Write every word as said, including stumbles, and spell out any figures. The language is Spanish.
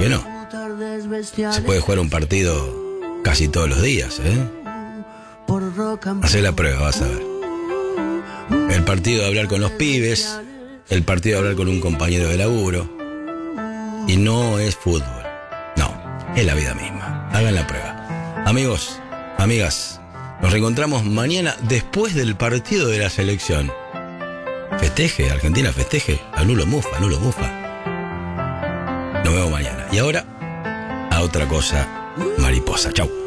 qué no? Se puede jugar un partido casi todos los días, ¿eh? Hacé la prueba, vas a ver. El partido de hablar con los pibes, el partido de hablar con un compañero de laburo. Y no es fútbol. No, es la vida misma. Hagan la prueba. Amigos, amigas, nos reencontramos mañana después del partido de la selección. Festeje, Argentina festeje. Anulo mufa, anulo mufa. Nos vemos mañana. Y ahora, a otra cosa mariposa. Chau.